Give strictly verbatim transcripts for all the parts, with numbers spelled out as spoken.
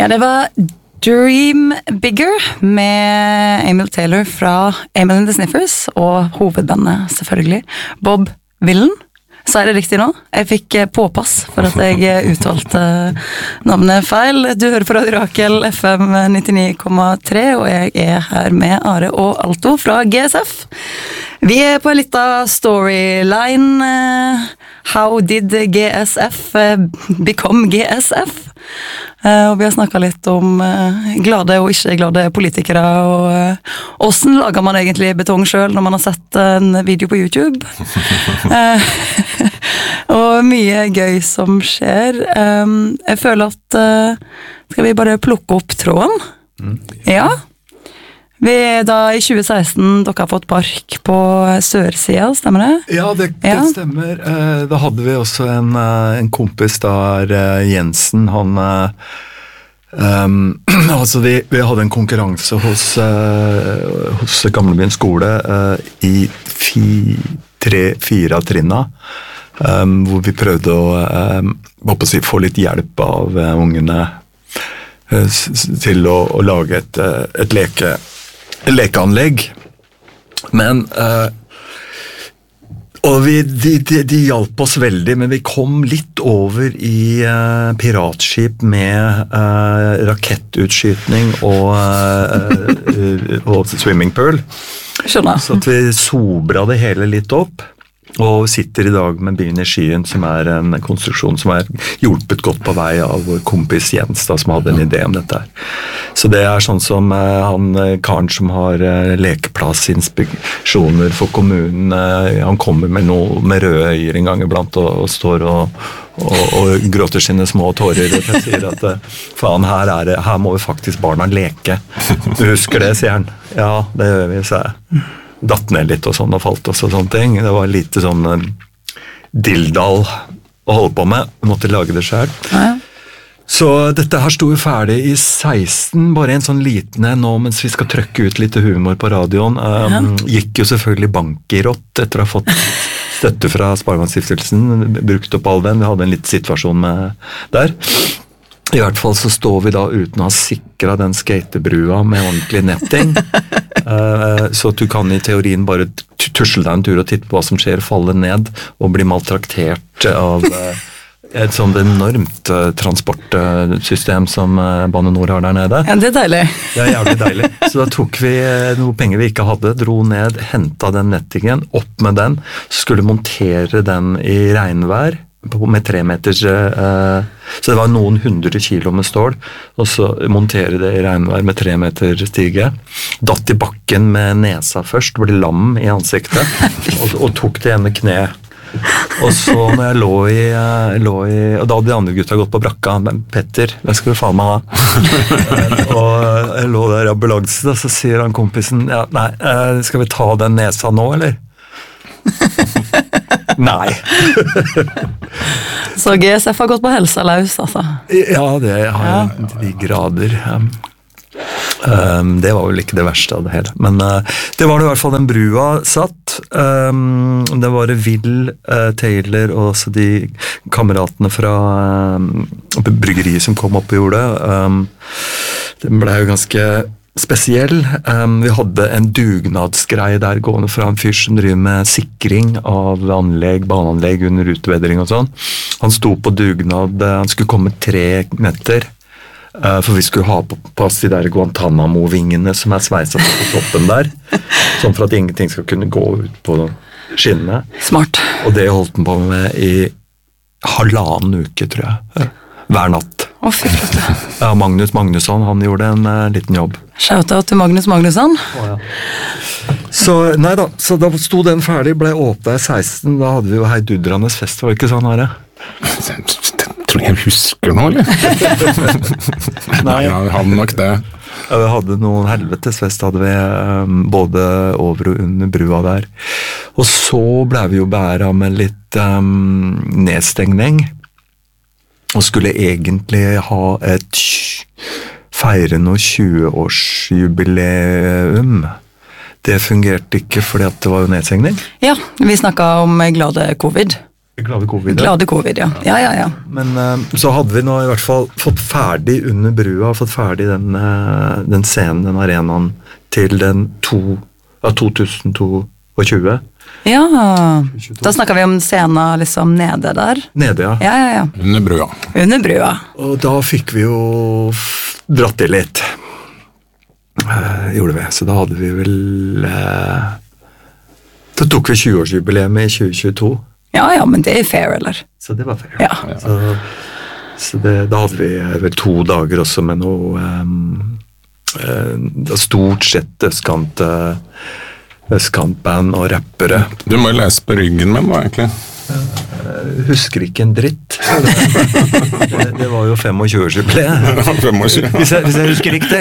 Ja, det var Dream Bigger med Emil Taylor fra Emil and the Sniffers, og hovedbandet selvfølgelig, Bob Villen. Så er det riktig nå. Jeg fikk påpass for at jeg uttalte navnet feil. Du hører på Radio Rakel F M nittini komma tre, og jeg er her med Are og Alto fra G S F. Vi er på en liten storyline. How did G S F become G S F? Og vi har snakket litt om glade og ikke glade politikere, og hvordan lager man egentlig betong selv når man har sett en video på YouTube? Og mye gøy som skjer. Jeg føler at skal vi bare plukke opp tråden? Mm. Ja. Vi da i tjue seksten, dere har fått park på sørsida, stemmer det? Ja, det, det ja. stemmer. Da hadde vi også en, en kompis der, Jensen, han um, altså vi, vi hadde en konkurranse hos, uh, hos Gamlebyen skole uh, i fi, tre, fire trinna, um, hvor vi prøvde å, um, å si, få litt hjelp av uh, ungene uh, til å, å lage et, uh, et leke lekeanlegg, men uh, og vi, de, de, de hjalp oss veldig, men vi kom litt over i uh, piratskip med uh, rakettutskytning og, uh, uh, og swimmingpool. Skjønner. Så at vi sobra det hele litt opp, og sitter i dag med Byen i skyen, som er en konstruksjon som er hjulpet godt på vei av vår kompis Jens, da, som hadde en idé om dette her. Så det er sånn som uh, han karen som har uh, lekeplassinspeksjoner for kommunen, uh, han kommer med noe med røde øyer en gang iblant, og, og står og, og, og gråter sine små tårer, og sier at uh, faen, her, er det, her må vi faktisk barna leke. Du husker det, sier han. Ja, det gjør vi, sier jeg. Datt ned litt og sånn, og falt også og sånne ting. Det var lite sånn uh, dildal å holde på med. Vi måtte lage det selv. Ja. Så dette her sto jo ferdig i seksten, bare en sånn liten nå, mens vi skal trøkke ut litt humor på radioen. Um, ja. Gikk jo selvfølgelig bank i rått etter å ha fått støtte fra Sparebankstiftelsen, brukt opp all den. Vi hadde en litt situasjon med der. I hvert fall så står vi da uten å ha sikret den skatebrua med ordentlig netting. uh, så at du kan i teorien bare tusle deg en tur og titte på hva som skjer, falle ned og bli maltraktert av uh, et sånt enormt uh, transportsystem som uh, Bane Nor har der nede. Ja, det er deilig. Det er jævlig deilig. Så da tok vi uh, noe penger vi ikke hadde, dro ned, hentet den nettingen, opp med den, skulle montere den i regnvær, med tre meters, uh, så det var noen hundre kilo med stål, og så montere det i regnvær med tre meter stige, datt i bakken med nesa først, ble lam i ansiktet, og, og tok det ene kne. Og så når jeg lå i, jeg lå i og da hadde de andre gutta gått på brakka, men Petter, det skal du faen meg ha. Og jeg lå der i ambulansen, og så sier han kompisen, ja, nei, skal vi ta den nesa nå, eller? Nei. Så G S F har gått på helsa løs, altså? Ja, det har jeg ja. Til de grader. Um, um, det var vel ikke det verste av det hele. Men uh, det var det i hvert fall den brua satt. Um, det var det Will uh, Taylor og også de kameratene fra um, bryggeriet som kom opp og gjorde det. Um, det ble jo ganske spesiell. Um, vi hadde en dugnadsgreie der gående fra en fyr som driver med sikring av anlegg, baneanlegg under utbedring og sånn. Han sto på dugnad, han skulle komme tre meter, uh, for vi skulle ha på plass de der Guantanamo-vingene som er sveiset på toppen der, sånn for at ingenting skal kunne gå ut på skinnene. Smart. Og det holdt han på med i halvannen uke, tror jeg. Hver natt. Å, fy flott. Ja, Magnus Magnusson, han gjorde en uh, liten jobb. Shout-out til Magnus Magnusson. Å, ja. Så, nei da, så da sto den ferdig, ble åpnet i seksten, da hadde vi jo Heidudranes fest, var det ikke sånn, Are? Tror jeg husker nå, eller? Nei, jeg hadde nok det. Ja, vi hadde noen helvetes fest, hadde vi um, både over og under brua der. Og så ble vi jo bæret med litt um, nedstengning, og skulle egentlig ha et feire noe tjue-årsjubileum. Det fungerte ikke fordi at det var jo nedstengning. Ja, vi snakket om glade covid. Glade covid. Glade covid, ja. Ja, ja, ja. Men uh, så hadde vi nå i hvert fall fått ferdig under brua, fått ferdig den, uh, den scenen, den arenaen, til den to, ja, to tusen og tjue. Ja, da snakker vi om scenen liksom nede der. Nede, ja. Ja, ja, ja. Under brua. Under brua. Og da fikk vi jo dratt det litt. Uh, gjorde vi, så da hadde vi vel... Uh, da tok vi tjue-årsjubileet i tjue tjueto. Ja, ja, men det er fair, eller? Så det var fair. Ja. Så, så det, da hadde vi vel to dager også med noe um, uh, stort sett østkant, uh, østkantband og rappere. Du må jo lese på ryggen min, da, egentlig. Jeg husker ikke en dritt. Det, det var jo tjuefem-årsjubileet. tjuefem. Hvis, jeg- hvis jeg husker riktig.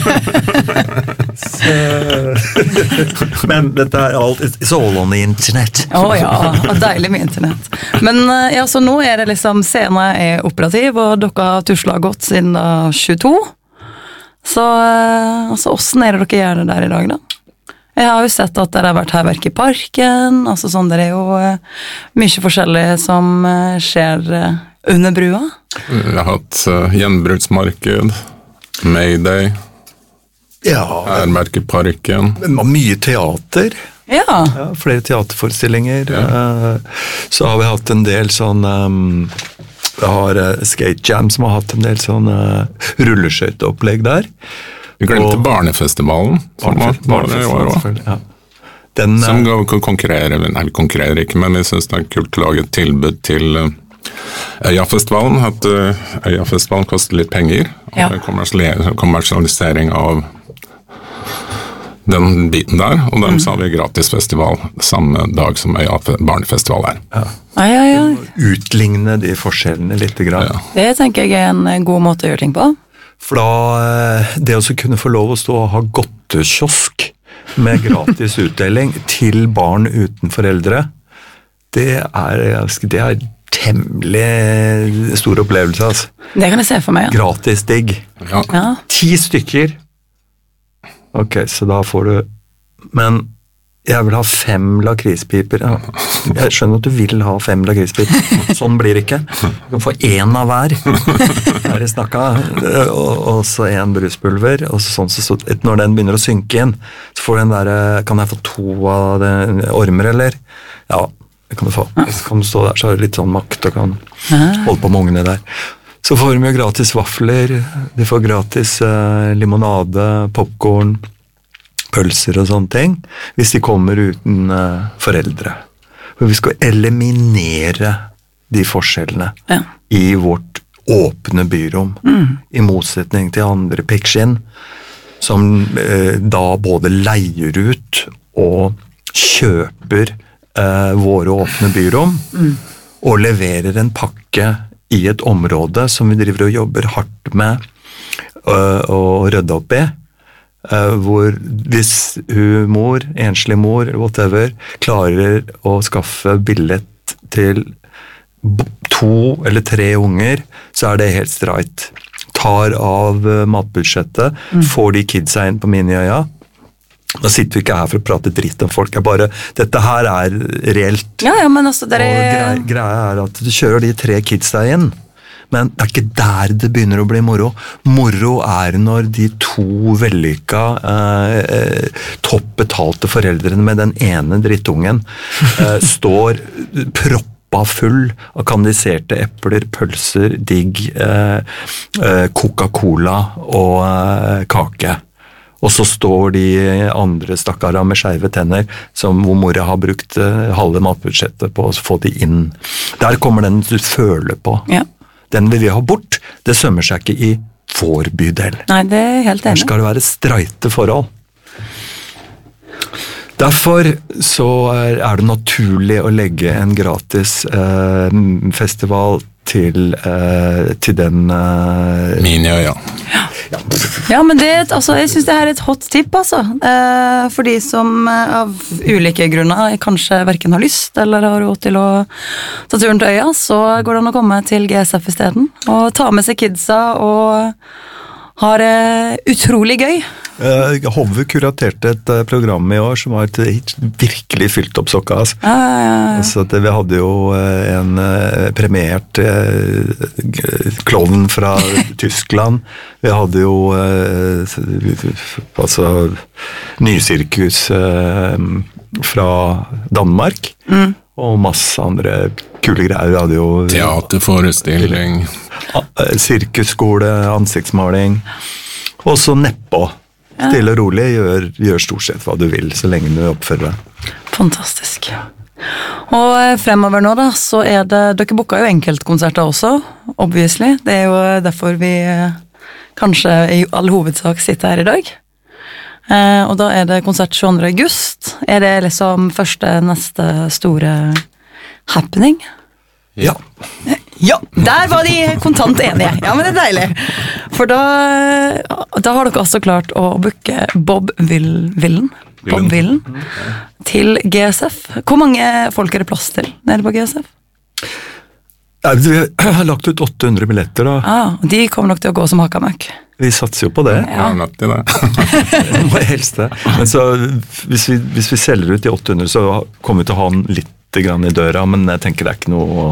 Så, men dette er alt It's all on the internet. Å ja, og deilig med internett. Men eh, ja, så nå er det liksom, scenen er operativ, og dere har tuslet godt siden da tjueto. Så eh, altså, hvordan er det dere gjør det der i dag da? Jeg har jo sett at dere har vært herverk i parken, altså sånn, det er jo eh, mye forskjellig som eh, skjer eh, under brua. Vi har hatt uh, gjenbruksmarked, Mayday, Ja, Herverk i parken. men mye teater. Ja, Ja, flere teaterforestillinger. Eh, Så har vi hatt en del sånn um, Vi har uh, Skate Jam som har hatt en del sånn uh, rulleskøyteopplegg der. Vi glemte Og- Barnefestivalen, som var, var det i år også. selvfølgelig, ja. Den, uh, Som går- kan konkurrere, nei, vi konkurrerer ikke, men vi synes det er kult å lage et tilbud til uh, Øyafestivalen. At uh, Øyafestivalen koster litt penger. Ja. Og kommersialisering, kommersialisering av den biten der, og dem så har vi gratisfestival samme dag som Øya barnefestival er. ja, ja, ja. utligne de forskjellene litt. Grann. Ja. Det tenker jeg er en eh, god måte å gjøre ting på. For da, eh, det å så kunne få lov å stå og ha godtekiosk med gratis utdeling til barn uten foreldre, det er, det er temmelig stor opplevelse, altså. Det kan jeg se for meg, ja. Gratis digg. Ja. Ja, Ti stykker. Ok, så da får du... Men jeg vil ha fem lakrispiper. Ja. Jeg skjønner at du vil ha fem lakrispiper. Sånn blir det ikke. Du kan få én av hver. Her i snakka. Og, og så en bruspulver. Og så sånn, så, så, når den begynner å synke inn, så får du den der... Kan jeg få to av det, ormer, eller? Ja, det kan du få. Så kan du stå der, så har du litt sånn makt og kan holde på med ungene der. Så får de jo gratis vafler, de får gratis eh, limonade, popcorn, pølser og sånne ting, hvis de kommer uten eh, foreldre. For vi skal eliminere de forskjellene ja. i vårt åpne byrom, i motsetning til andre pikkskinn, som eh, da både leier ut og kjøper eh, våre åpne byrom, og leverer en pakke i et område som vi driver og jobber hardt med øh, å rydde opp i, øh, hvor hvis hun mor, enslig mor, whatever, klarer å skaffe billett til b- to eller tre unger, så er det helt streit. Tar av øh, matbudsjettet, får de kidsa inn på Miniøya. Da sitter vi ikke her for å prate dritt om folk, jeg bare, dette her er reelt. Ja, ja, men altså, dere... Og grei, greia er at du kjører de tre kidsa inn, men det er ikke der det begynner å bli moro. Moro er når de to vellykka, eh, toppbetalte foreldrene med den ene drittungen eh, står proppa full av kandiserte epler, pølser, digg, eh, eh, Coca-Cola og eh, kake. Og så står de andre stakkarer med skeive tenner, som hvor mora har brukt uh, halve matbudsjettet på å få de inn. Der kommer den du føler på. Ja. Den vil vi ha bort. Det sømmer seg ikke i vår bydel. Nei, det er helt Her enig. skal det være streite forhold. Derfor så er, er det naturlig å legge en gratis uh, festival til, uh, til den uh, Miniøya. Ja, men det, er et- altså, jeg synes det her er et hot tip, altså. Eh, for de som eh, av ulike grunner kanskje hverken har lyst eller har råd til å ta turen til øya, så går det an å komme til G S F i stedet og ta med seg kidsa og ha det utrolig gøy. Uh, Hove kuraterte et uh, program i år som var et, virkelig fylt opp sokka. Altså. Ja, ja, ja. Så det, vi hadde jo uh, en uh, premiert uh, klovn fra Tyskland. Vi hadde jo uh, altså nysirkus uh, fra Danmark. Mm. Og masse andre kule greier. Vi hadde jo teaterforestilling, uh, sirkusskole, ansiktsmaling, og så nedpå. Stille og rolig, gjør, gjør stort sett hva du vil, så lenge du oppfører deg. Fantastisk. Og fremover nå da, så er det, dere booker jo enkeltkonserter også, obviously. Det er jo derfor vi kanskje i all hovedsak sitter her i dag. Eh, og da er det konsert tjueandre august. Er det liksom første, neste store happening? Ja. Ja, der var de kontant enige. Ja, men det er deilig. For da, da har dere altså klart å booke Bob Villen, Bob Villen til G S F. Hvor mange folk er det plass til nede på G S F? Ja, vi har lagt ut åtte hundre billetter da. Ah, de kommer nok til å gå som hakkamøkk. Vi satser jo på det. Ja, nødt til det. Det må helst det. Men så, hvis vi, hvis vi selger ut de åtte hundre, så kommer vi til å ha den litt grann i døra, men jeg tenker det er ikke noe.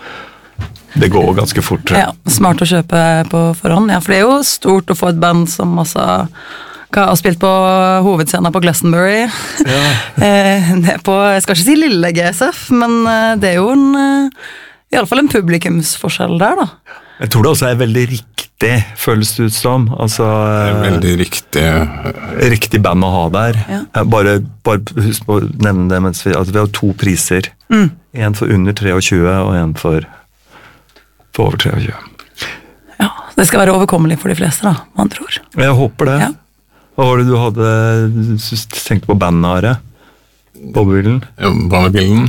Det går ganske fort. Ja, smart å kjøpe på forhånd. Ja, for det er jo stort å få et band som altså har spilt på hovedscenen på Glastonbury. Ja. Det på, jeg skal ikke si lille G S F, men det er jo en, i alle fall en publikumsforskjell der da. Jeg tror det også er veldig riktig, føles det ut som. Altså, det er veldig riktig. Riktig band å ha der. Ja. Bare, bare husk på å nevne det, mens vi, altså, vi har to priser. Mm. En for under treogtjue og en for, for over treogtjue. Ja, det skal være overkommelig for de fleste da, man tror. Jeg håper det. Ja. Hva var det du hadde tenkt på bandnare? Bobbyvillen? Ja, Bobbyvillen.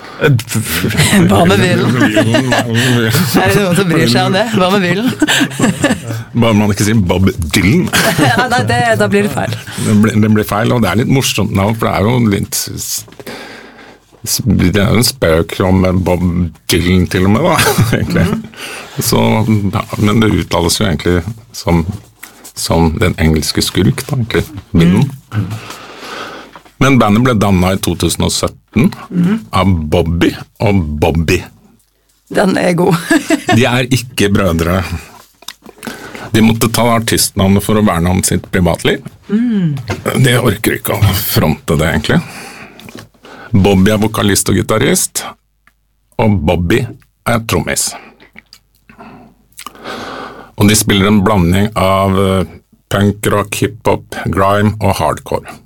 Hva med Villen? Er det noen som bryr seg om det? Hva med Villen? Bare man ikke sier Bob Dylan. Ja, nei, det, da blir det feil. Det blir, det blir feil, og det er litt morsomt nå, for det er jo litt det er jo en spøk om Bob Dylan til og med da, egentlig. Mm. Så, men det uttales jo egentlig som, som den engelske skurk da, egentlig, Villen. Mm. Men bandet ble dannet i to tusen og sytten mm. av Bobby og Bobby. Den er god. De er ikke brødre. De måtte ta artistnavnet for å verne om sitt privatliv. Mm. De orker ikke å fronte det, egentlig. Bobby er vokalist og gitarist, og Bobby er trommis. Og de spiller en blanding av punk, rock, hiphop, grime og hardcore.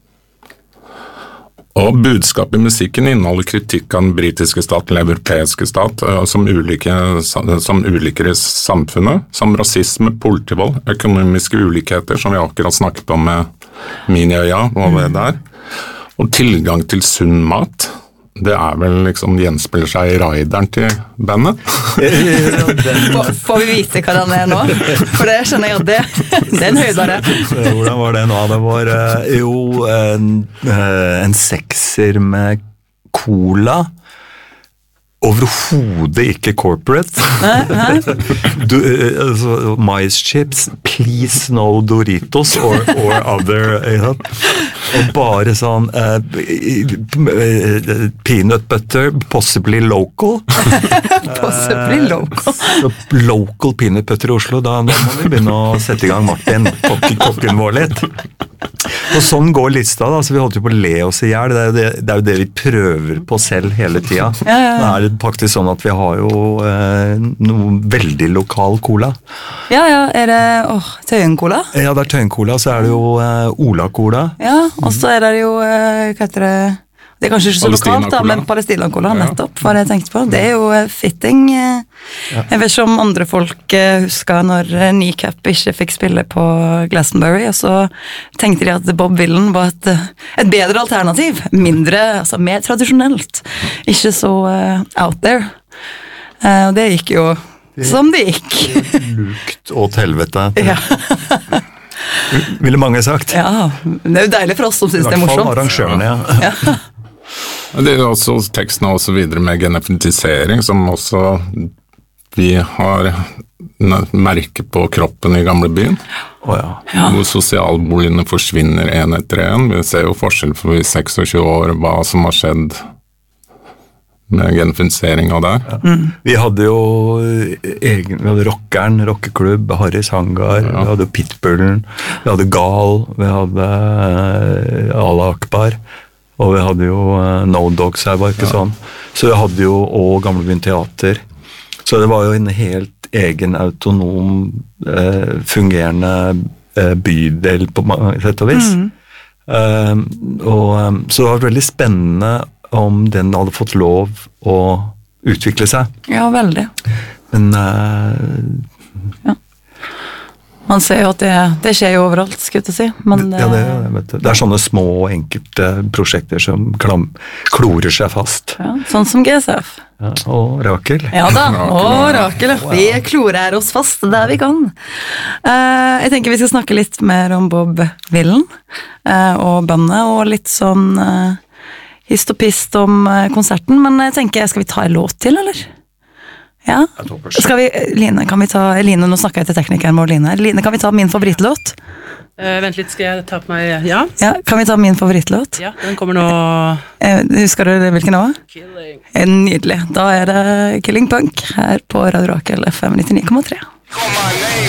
Og budskapet i musikken inneholder kritikk av den britiske stat, den europeiske stat, som, ulike, som uliker i samfunnet, som rasisme, politivold, økonomiske ulikheter, som vi akkurat snakket om med Miniøya og det der, og tilgang til sunn mat. Det er vel liksom gjenspiller seg i raideren til bandet. Får, får vi vite hva den er nå? For det skjønner jeg at det, det er en høydere. Hvordan var det nå? Det var jo en, en sekser med cola. Overhodet ikke corporate. du, altså, mais chips, please no Doritos or, or other. Ja. Og bare sånn uh, peanut butter, possibly local. Possibly local. Uh, local peanut butter i Oslo, da, da må vi begynne å sette i gang Martin, kokken, kokken vår litt. Og sånn går lista da, så vi holdt jo på å le oss i hjel. Det er jo det, det, er jo det vi prøver på selv hele tida. Ja, ja, ja. Det er faktisk sånn at vi har jo eh, noe veldig lokal cola. Ja, ja, er det åh, Tøyen-cola? Ja, det er Tøyen-cola, så er det jo eh, Ola-cola. Ja, og så er det jo, eh, hva heter det? Det er kanskje ikke så lokalt da, men Palestina-cola nettopp, hva jeg tenkte på. Det er jo fitting. Jeg vet ikke om andre folk husker når Kneecap ikke fikk spille på Glastonbury, og så tenkte de at Bob Villen var et, et bedre alternativ. Mindre, altså mer tradisjonelt. Ikke så uh, out there. Uh, og det gikk jo det, som det gikk. Det lukt og til helvete. Ja. Ville mange sagt. Ja, det er jo deilig for oss som synes det er morsomt. I hvert fall arrangørene, ja. Ja. Det er også teksten også videre med genefinitisering, som også vi har merke på kroppen i gamle byen. Å ja. Ja. Hvor sosialboligene forsvinner en etter en. Vi ser jo forskjell for i seksogtjue år hva som har skjedd med genfisering av det. Ja. Vi hadde jo egen, vi hadde rockeren, rockeklubb, Harris Hangar, ja. Vi hadde Pitbullen, vi hadde Gal, vi hadde uh, Allah Akbar, og vi hadde jo uh, No Dogs her, var ikke ja. Sånn. Så vi hadde jo også Gamlebyen Teater. Så det var jo en helt egen, autonom, uh, fungerende uh, bydel på sett og vis. Mm. Uh, og, um, så det var veldig spennende om den hadde fått lov å utvikle seg. Ja, veldig. Men uh, ja. Man ser jo at det, det skjer jo overalt, skulle jeg si. Men det, ja, det, jeg vet det. Det er sånne små, enkelte prosjekter som klam, klorer seg fast. Ja, sånn som G S F. Ja, og Rakel. Ja da, og Rakel. Vi klorer oss fast der vi kan. Uh, jeg tenker vi skal snakke litt mer om Bob Villen uh, og bandet, og litt sånn... Uh, hist og pist om konserten, men jeg tenker, skal vi ta en låt til, eller? Ja? Skal vi, Line, kan vi ta, Line, nå snakker jeg til teknikeren vår, Line. Line, kan vi ta min favorittlåt? Uh, vent litt, skal jeg ta på meg, ja? Ja, kan vi ta min favorittlåt? Ja, den kommer nå... Uh, husker du hvilken nå? Killing. Nydelig, da er det Killing Punk her på Radio Rakel F M nittionio komma tre. Call my name